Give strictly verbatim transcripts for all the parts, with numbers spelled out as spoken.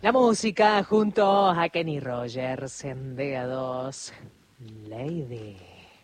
La música junto a Kenny Rogers en D A dos. Lady.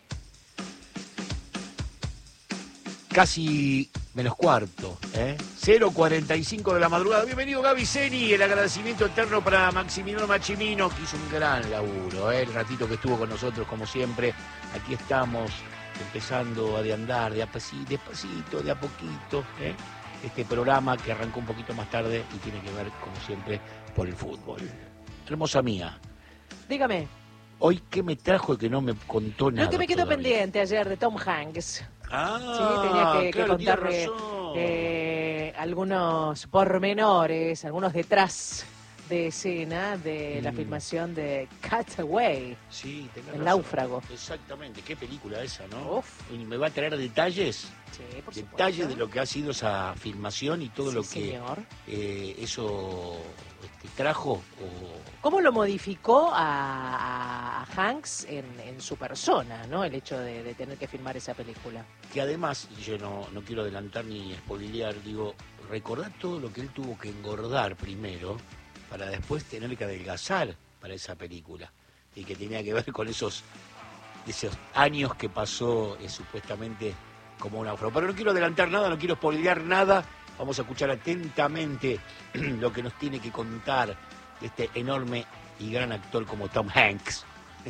Casi menos cuarto, ¿eh? cero cuarenta y cinco de la madrugada. Bienvenido Gaby Zeni, el agradecimiento eterno para Maximiliano Machimino, que hizo un gran laburo, ¿eh? El ratito que estuvo con nosotros, como siempre. Aquí estamos, empezando a de andar, de a pasito, despacito, de a poquito, ¿eh? Este programa que arrancó un poquito más tarde y tiene que ver, como siempre, por el fútbol. Hermosa mía. Dígame. Hoy, ¿qué me trajo que no me contó nada? Lo que me quedó todavía? pendiente ayer de Tom Hanks. Ah, sí, tenía que, claro, que contarle eh, algunos pormenores, algunos detrás de escena de mm. la filmación de Cutaway, sí, El razón. Náufrago. Exactamente, qué película esa, ¿no? Uf. Y me va a traer detalles, sí, por detalles supuesto. de lo que ha sido esa filmación y todo sí, lo que eh, eso este, trajo. O... ¿Cómo lo modificó a, a Hanks en, en su persona, ¿no? El hecho de, de tener que filmar esa película. Que además, yo no, no quiero adelantar ni spoilear, digo, recordar todo lo que él tuvo que engordar primero para después tener que adelgazar para esa película. Y que tenía que ver con esos, esos años que pasó eh, supuestamente como un náufrago. Pero no quiero adelantar nada, no quiero spoilear nada. Vamos a escuchar atentamente lo que nos tiene que contar este enorme y gran actor como Tom Hanks.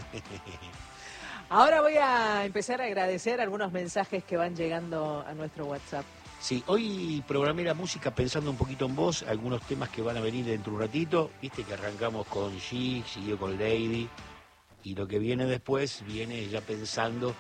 Ahora voy a empezar a agradecer algunos mensajes que van llegando a nuestro WhatsApp. Sí, hoy programé la música pensando un poquito en vos, algunos temas que van a venir dentro de un ratito. Viste que arrancamos con Chic, siguió con Lady, y lo que viene después viene ya pensando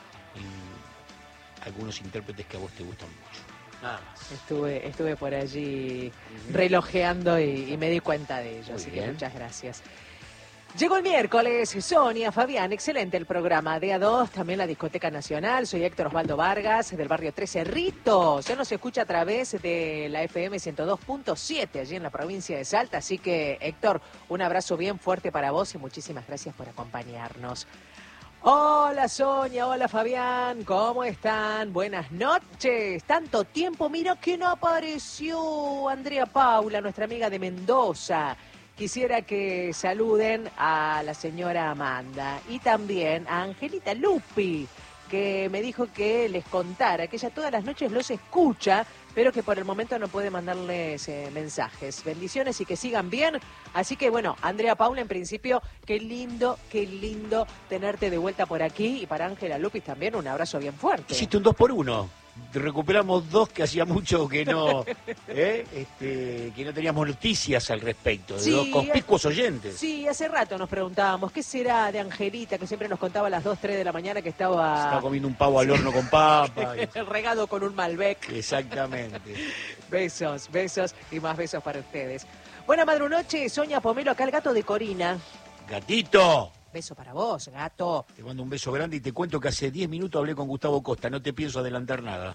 en algunos intérpretes que a vos te gustan mucho. Nada más. Estuve, estuve por allí uh-huh. relojeando y, y me di cuenta de ello, Muy así bien. que muchas gracias. Llegó el miércoles, Sonia, Fabián, excelente el programa. D A dos, también la Discoteca Nacional. Soy Héctor Osvaldo Vargas, del barrio Tres Cerritos. Ya nos escucha a través de la F M ciento dos punto siete, allí en la provincia de Salta. Así que, Héctor, un abrazo bien fuerte para vos y muchísimas gracias por acompañarnos. Hola Sonia, hola Fabián, ¿cómo están? Buenas noches. Tanto tiempo, mira que no apareció Andrea Paula, nuestra amiga de Mendoza. Quisiera que saluden a la señora Amanda y también a Angelita Lupi, que me dijo que les contara que ella todas las noches los escucha, pero que por el momento no puede mandarles eh, mensajes. Bendiciones y que sigan bien. Así que bueno, Andrea Paula, en principio, qué lindo, qué lindo tenerte de vuelta por aquí. Y para Ángela Lupis también un abrazo bien fuerte. Hiciste un dos por uno. Recuperamos dos que hacía mucho que no ¿eh? este, que no teníamos noticias al respecto, de sí, dos conspicuos oyentes. Sí, hace rato nos preguntábamos, ¿qué será de Angelita, que siempre nos contaba a las dos, tres de la mañana que estaba... Se estaba comiendo un pavo al horno con papa. Y... regado con un Malbec. Exactamente. Besos, besos y más besos para ustedes. Buena madrunoche, Sonia Pomelo, acá el gato de Corina. ¡Gatito! Beso para vos, gato. Te mando un beso grande y te cuento que hace diez minutos hablé con Gustavo Costa. No te pienso adelantar nada.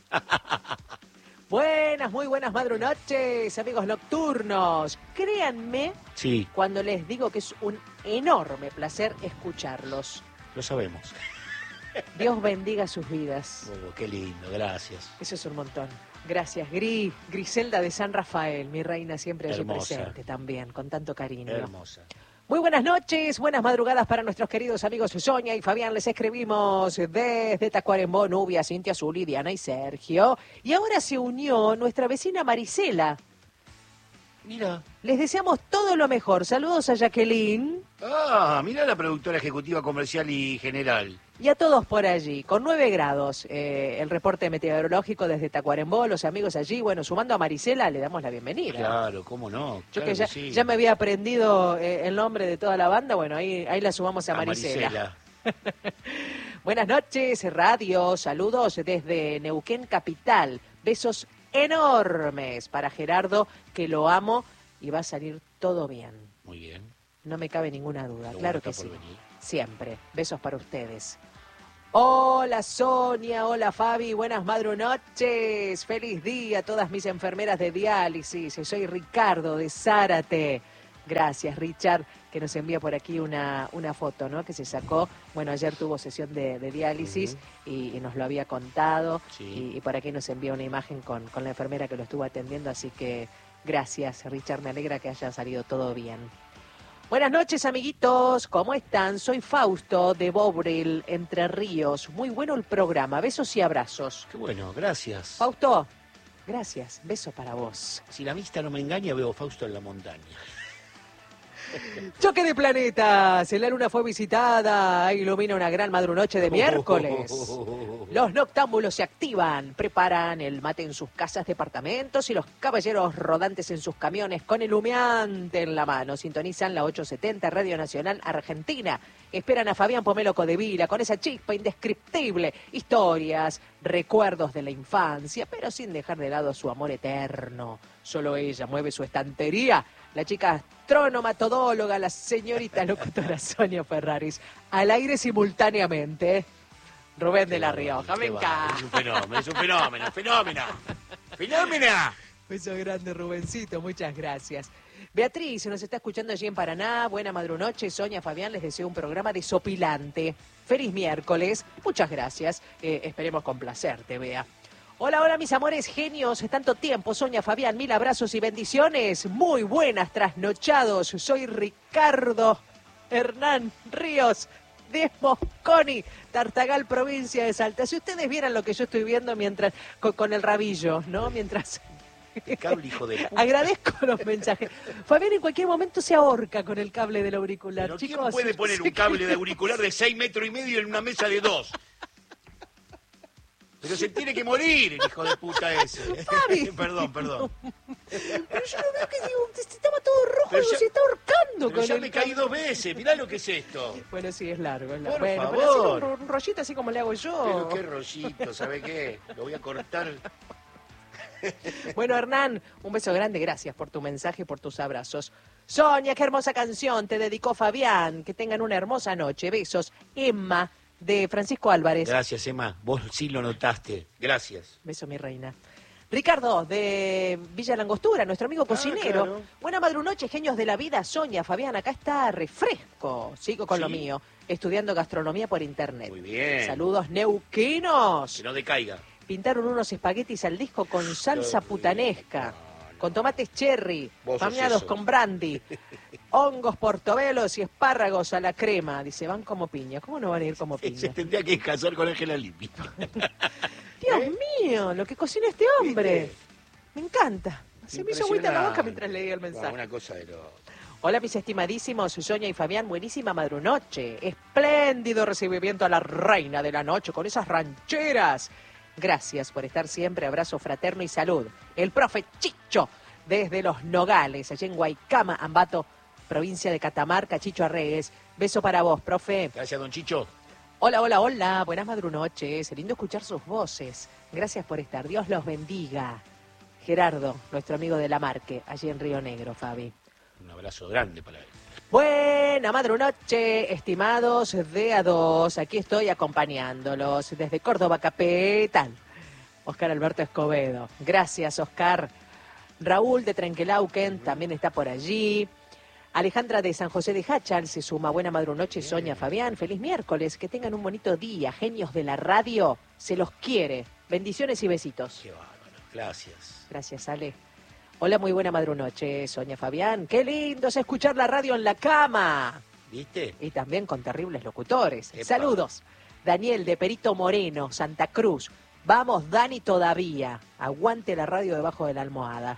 Buenas, muy buenas madrunoches, amigos nocturnos. Créanme sí. cuando les digo que es un enorme placer escucharlos. Lo sabemos. Dios bendiga sus vidas. Oh, qué lindo, gracias. Eso es un montón. Gracias, Gris. Griselda de San Rafael, mi reina siempre allí Hermosa. presente también, con tanto cariño. Hermosa. Muy buenas noches, buenas madrugadas para nuestros queridos amigos Sonia y Fabián. Les escribimos desde Tacuarembó, Nubia, Cintia, Zuli, Diana y Sergio. Y ahora se unió nuestra vecina Marisela. Mira. Les deseamos todo lo mejor. Saludos a Jacqueline. Ah, mira la productora ejecutiva comercial y general. Y a todos por allí, con nueve grados. Eh, el reporte meteorológico desde Tacuarembó, los amigos allí. Bueno, sumando a Marisela, le damos la bienvenida. Claro, cómo no. Yo claro que ya, que sí. ya me había aprendido eh, el nombre de toda la banda, bueno, ahí, ahí la sumamos a, a Marisela. Marisela. Buenas noches, radio. Saludos desde Neuquén Capital. Besos enormes para Gerardo, que lo amo y va a salir todo bien. Muy bien. No me cabe ninguna duda, Lo claro bueno que sí. venir. Siempre. Besos para ustedes. Hola Sonia, hola Fabi, buenas madrunoches. Feliz día a todas mis enfermeras de diálisis. Soy Ricardo de Zárate. Gracias, Richard, que nos envía por aquí una, una foto, ¿no? Que se sacó. Bueno, ayer tuvo sesión de, de diálisis uh-huh. y, y nos lo había contado. Sí. Y, y por aquí nos envía una imagen con, con la enfermera que lo estuvo atendiendo. Así que gracias, Richard. Me alegra que haya salido todo bien. Buenas noches, amiguitos. ¿Cómo están? Soy Fausto de Bobril, Entre Ríos. Muy bueno el programa. Besos y abrazos. Qué bueno, gracias. Fausto, gracias. Beso para vos. Si la vista no me engaña, veo Fausto en la montaña. Choque de planetas. La luna fue visitada. Ilumina una gran madrunoche de miércoles. Los noctámbulos se activan. Preparan el mate en sus casas, departamentos y los caballeros rodantes en sus camiones con el humeante en la mano. Sintonizan la ochocientos setenta Radio Nacional Argentina. Esperan a Fabián Pomelo Codevila con esa chispa indescriptible. Historias, recuerdos de la infancia, pero sin dejar de lado su amor eterno. Solo ella mueve su estantería. La chica astrónoma, todóloga, la señorita locutora Sonia Ferraris. Al aire simultáneamente. Rubén de la Rioja, me encanta. Es un fenómeno, es un fenómeno, fenómena. ¡Fenómena! Beso grande, Rubencito, muchas gracias. Beatriz nos está escuchando allí en Paraná. Buena madrunoche. Sonia, Fabián, les deseo un programa desopilante. Feliz miércoles. Muchas gracias. Eh, esperemos complacerte, Bea. Hola, hola, mis amores genios. Tanto tiempo, Sonia, Fabián. Mil abrazos y bendiciones. Muy buenas trasnochados. Soy Ricardo Hernán Ríos de Mosconi, Tartagal, provincia de Salta. Si ustedes vieran lo que yo estoy viendo mientras con, con el rabillo, ¿no? Mientras... El cable, hijo de puta. Agradezco los mensajes. Fabián en cualquier momento se ahorca con el cable del auricular. Pero Chicos, ¿quién puede poner un cable de auricular de seis metros y medio en una mesa de dos? Pero se tiene que morir el hijo de puta ese. Fabi. Perdón, perdón. Pero yo lo veo que digo, estaba todo rojo, Pero y ya- se está ahorcando Pero con ya el me cable. caí dos veces. Mirá lo que es esto. Bueno, sí, es largo. Es largo. Por Bueno, favor. pero así un, ro- un rollito así como le hago yo. Pero qué rollito, ¿sabe qué? Lo voy a cortar. Bueno, Hernán, un beso grande, gracias por tu mensaje y por tus abrazos. Sonia, qué hermosa canción te dedicó Fabián. Que tengan una hermosa noche. Besos. Emma, de Francisco Álvarez. Gracias, Emma. Vos sí lo notaste. Gracias. Beso, mi reina. Ricardo, de Villa Langostura, nuestro amigo cocinero. claro. Buena madrunoche, genios de la vida. Sonia, Fabián, acá está refresco. Sigo con ¿Sí? lo mío, estudiando gastronomía por internet. Muy bien. Saludos, neuquinos. Que no decaiga. Pintaron unos espaguetis al disco con salsa Qué putanesca, rico. con tomates cherry, Vos sos bañados eso. con brandy, hongos portobelos y espárragos a la crema. Dice, van como piña. ¿Cómo no van a ir como Se piña? tendría que casar con Ángela Lippi. Dios ¿Eh? mío, lo que cocina este hombre. ¿Viste? Me encanta. Se me hizo agüita en la boca mientras leía el mensaje. Una cosa de lo... Hola, mis estimadísimos Sonia y Fabián. Buenísima madrunoche. Espléndido recibimiento a la reina de la noche con esas rancheras. Gracias por estar siempre. Abrazo fraterno y salud. El profe Chicho, desde Los Nogales, allí en Guaycama, Ambato, provincia de Catamarca, Chicho Arregues. Beso para vos, profe. Gracias, don Chicho. Hola, hola, hola. Buenas madrunoches. Lindo escuchar sus voces. Gracias por estar. Dios los bendiga. Gerardo, nuestro amigo de la Marque, allí en Río Negro, Fabi. Un abrazo grande para él. Buena madrunoche, estimados de A dos. Aquí estoy acompañándolos desde Córdoba Capital. Oscar Alberto Escobedo. Gracias, Oscar. Raúl de Trenquelauquen también está por allí. Alejandra de San José de Hachal se suma. Buena madrunoche, Sonia, Fabián. Feliz miércoles. Que tengan un bonito día. Genios de la radio. Se los quiere. Bendiciones y besitos. Qué bárbaro. Gracias. Gracias, Ale. Hola, muy buena madrunoche, Sonia, Fabián. Qué lindo es escuchar la radio en la cama. ¿Viste? Y también con terribles locutores. Epa. Saludos. Daniel de Perito Moreno, Santa Cruz. Vamos, Dani, todavía. Aguante la radio debajo de la almohada.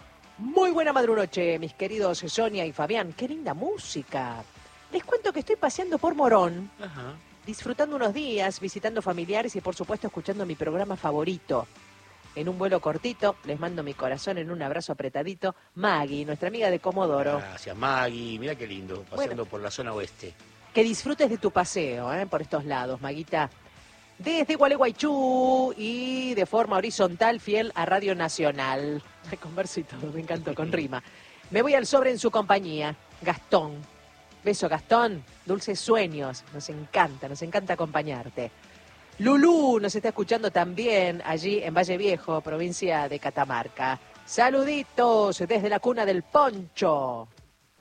Muy buena madrunoche, mis queridos Sonia y Fabián. Qué linda música. Les cuento que estoy paseando por Morón, Ajá. disfrutando unos días, visitando familiares y por supuesto escuchando mi programa favorito. En un vuelo cortito, les mando mi corazón en un abrazo apretadito. Maggie, nuestra amiga de Comodoro. Gracias, Maggie. Mira qué lindo. Paseando Bueno. por la zona oeste. Que disfrutes de tu paseo, ¿eh? Por estos lados, Maguita. Desde Gualeguaychú y de forma horizontal, fiel a Radio Nacional. Con verso y todo, me encantó, con rima. Me voy al sobre en su compañía. Gastón. Beso, Gastón. Dulces sueños. Nos encanta, nos encanta acompañarte. Lulú nos está escuchando también allí en Valle Viejo, provincia de Catamarca. Saluditos desde la cuna del poncho.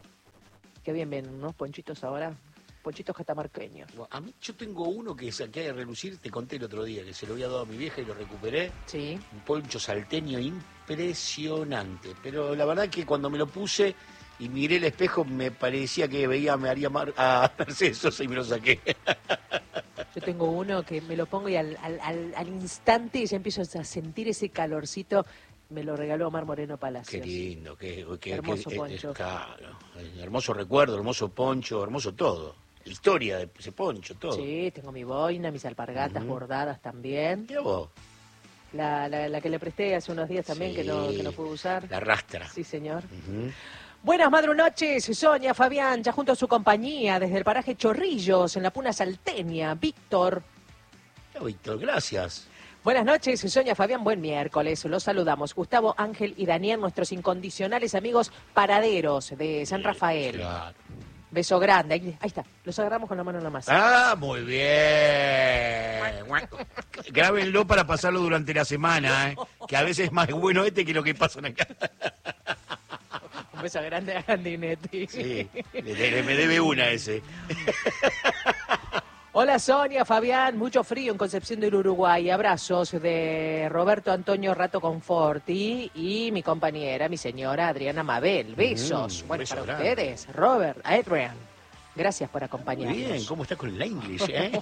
Qué bien ven unos ponchitos ahora, ponchitos catamarqueños. Bueno, a mí yo tengo uno que saqué de relucir, te conté el otro día, que se lo había dado a mi vieja y lo recuperé. Sí. Un poncho salteño impresionante. Pero la verdad que cuando me lo puse, y miré el espejo, me parecía que veía a María Mar a Mercedes Sosa y me lo saqué. Yo tengo uno que me lo pongo y al, al, al, al instante ya empiezo a sentir ese calorcito. Me lo regaló Omar Moreno Palacios. Qué lindo, qué, qué hermoso qué, poncho. Es, claro, hermoso recuerdo, hermoso poncho, hermoso todo. Historia de ese poncho, todo. Sí, tengo mi boina, mis alpargatas uh-huh. bordadas también. ¿Qué vos? La, la, la que le presté hace unos días también, sí, que no que no pude usar. La rastra. Sí, señor. Uh-huh. Buenas madrunoches, Sonia, Fabián, ya junto a su compañía, desde el paraje Chorrillos, en la Puna Salteña, Víctor. Ya, Víctor, gracias. Buenas noches, Sonia, Fabián, buen miércoles. Los saludamos. Gustavo, Ángel y Daniel, nuestros incondicionales amigos paraderos de San Rafael. Claro. Beso grande. Ahí, ahí está, los agarramos con la mano en la masa. Ah, muy bien. Grábenlo para pasarlo durante la semana, ¿eh? Que a veces es más bueno este que lo que pasan acá. Un beso grande a Gandinetti. Sí, le, me debe una ese. Hola Sonia, Fabián, mucho frío en Concepción del Uruguay. Abrazos de Roberto Antonio Rato Conforti y mi compañera, mi señora Adriana Mabel. Besos. Mm, bueno, beso para grande. Ustedes, Robert, Adrian. Gracias por acompañarnos. Muy bien, ¿cómo estás con el English, eh?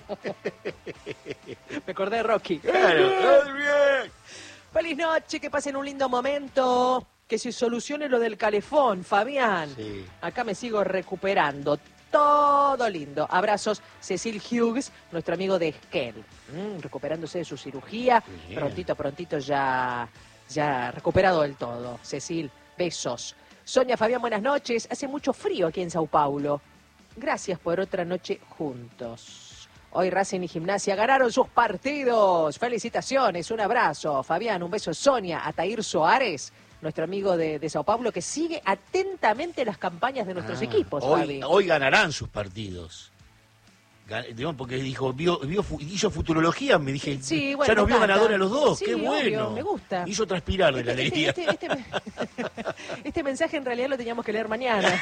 Me acordé de Rocky. Claro, muy bien. Feliz noche, que pasen un lindo momento. Que se solucione lo del calefón, Fabián. Sí. Acá me sigo recuperando. Todo lindo. Abrazos, Cecil Hughes, nuestro amigo de Esquel. Mm, recuperándose de su cirugía. Bien. Prontito, prontito ya, ya recuperado del todo. Cecil, besos. Sonia, Fabián, buenas noches. Hace mucho frío aquí en Sao Paulo. Gracias por otra noche juntos. Hoy Racing y Gimnasia ganaron sus partidos. Felicitaciones, un abrazo. Fabián, un beso. Sonia, Atair Soares, nuestro amigo de, de Sao Paulo, que sigue atentamente las campañas de nuestros ah, equipos. Hoy, Fabi. hoy ganarán sus partidos. Gan, porque dijo, vio, vio, hizo futurología, me dije, sí, bueno, ya nos vio encanta. ganadores a los dos, sí, qué obvio, bueno. Me gusta. Me hizo transpirar de este, la alegría. Este, este, este, este mensaje en realidad lo teníamos que leer mañana.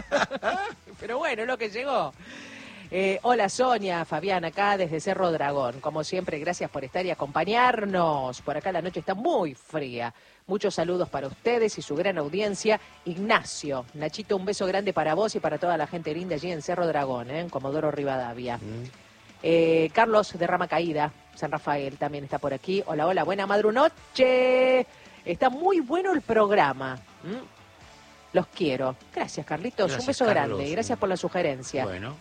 Pero bueno, es lo que llegó. Eh, hola Sonia, Fabián, acá desde Cerro Dragón. Como siempre, gracias por estar y acompañarnos. Por acá la noche está muy fría. Muchos saludos para ustedes y su gran audiencia. Ignacio, Nachito, un beso grande para vos y para toda la gente linda allí en Cerro Dragón, ¿eh? En Comodoro Rivadavia. Mm. Eh, Carlos de Rama Caída, San Rafael, también está por aquí. Hola, hola, buena madrunoche. Está muy bueno el programa. ¿Mm? Los quiero. Gracias, Carlitos. Gracias, un beso Carlos, grande. Gracias por la sugerencia. Bueno.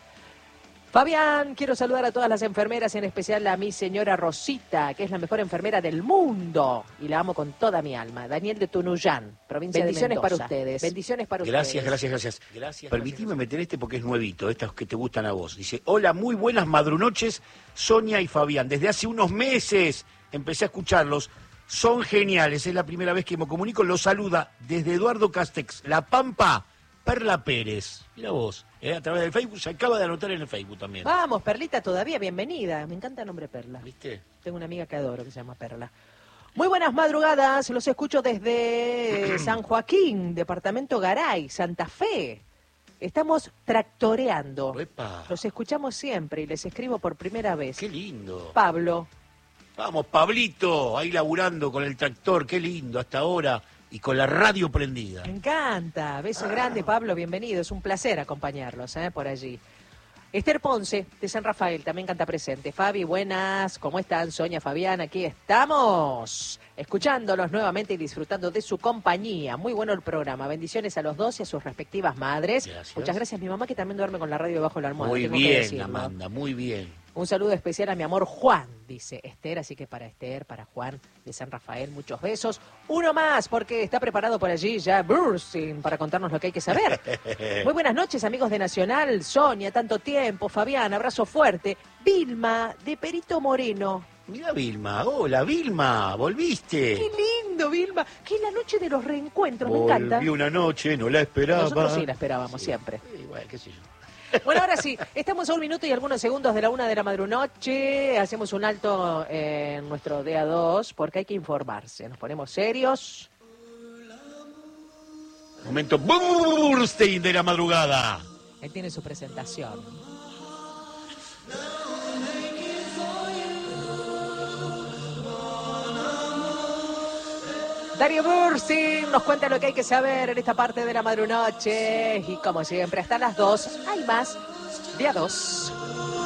Fabián, quiero saludar a todas las enfermeras, en especial a mi señora Rosita, que es la mejor enfermera del mundo y la amo con toda mi alma. Daniel de Tunuyán, provincia Bendiciones de Mendoza. Para ustedes. Bendiciones para gracias, ustedes. Gracias, gracias, gracias. Permitime meter este porque es nuevito, estos que te gustan a vos. Dice, hola, muy buenas madrunoches, Sonia y Fabián. Desde hace unos meses empecé a escucharlos. Son geniales, es la primera vez que me comunico. Los saluda desde Eduardo Castex, La Pampa, Perla Pérez. Mira vos, eh, a través del Facebook, se acaba de anotar en el Facebook también. Vamos, Perlita, todavía, bienvenida. Me encanta el nombre Perla. ¿Viste? Tengo una amiga que adoro que se llama Perla. Muy buenas madrugadas, los escucho desde San Joaquín, departamento Garay, Santa Fe. Estamos tractoreando. Epa. Los escuchamos siempre y les escribo por primera vez. Qué lindo. Pablo. Vamos, Pablito, ahí laburando con el tractor, qué lindo hasta ahora. Y con la radio prendida. Me encanta. Beso ah. grande, Pablo, bienvenido. Es un placer acompañarlos ¿eh? por allí. Esther Ponce, de San Rafael, también canta presente. Fabi, buenas. ¿Cómo están? Sonia, Fabián, aquí estamos. Escuchándolos nuevamente y disfrutando de su compañía. Muy bueno el programa. Bendiciones a los dos y a sus respectivas madres. Gracias. Muchas gracias. Mi mamá que también duerme con la radio debajo de la almohada. Muy Tengo bien, Amanda, muy bien. Un saludo especial a mi amor Juan, dice Esther, así que para Esther, para Juan de San Rafael, muchos besos. Uno más, porque está preparado por allí ya Bursting para contarnos lo que hay que saber. Muy buenas noches, amigos de Nacional. Sonia, tanto tiempo. Fabián, abrazo fuerte. Vilma, de Perito Moreno. Mira Vilma, hola Vilma, volviste. Qué lindo, Vilma. Que es la noche de los reencuentros, Volví me encanta. Volví una noche, no la esperaba. Nosotros sí la esperábamos, sí. siempre. Sí, bueno, qué sé yo. Bueno, ahora sí, estamos a un minuto y algunos segundos de la una de la madrunoche. Hacemos un alto en nuestro D A dos porque hay que informarse. Nos ponemos serios. Momento Burstein de la madrugada. Él tiene su presentación. Darío Bursin nos cuenta lo que hay que saber en esta parte de la madrunoche. Y como siempre, hasta las dos hay más de A dos.